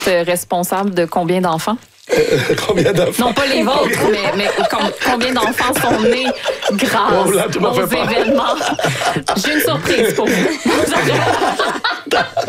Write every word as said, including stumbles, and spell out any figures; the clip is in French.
responsable de combien d'enfants? Euh, combien d'enfants? Non, pas les vôtres, mais, mais com- combien d'enfants sont nés grâce Oh, là, tu m'as aux fait peur. événements? J'ai une surprise pour vous.